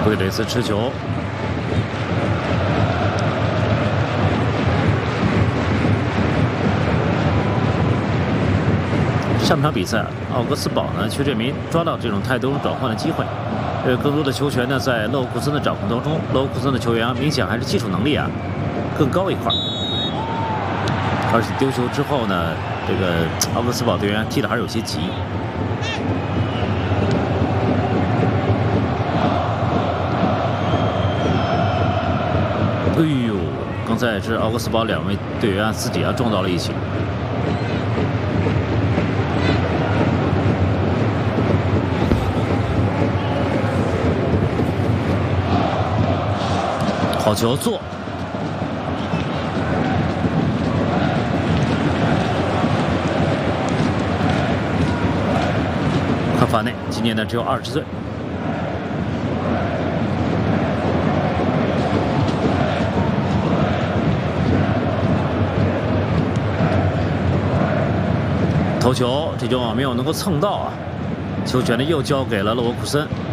布雷斯持球，上场比赛，奥格斯堡呢却这没抓到这种太多转换的机会，更多的球权呢在勒沃库森的掌控当中。勒沃库森的球员明显还是技术能力更高一块，而且丢球之后呢，这个奥格斯堡队员踢的还是有些急。哎呦，刚才是奥格斯堡2位队员自己撞到了一起。好球做，科法内今年呢只有20岁。头球，这就没有能够蹭到球权呢又交给了勒沃库森。